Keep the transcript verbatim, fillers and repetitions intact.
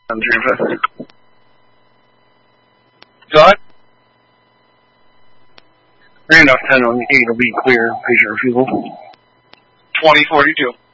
Got Randolph ten on the eight will be clear. Patient refusal. twenty forty-two.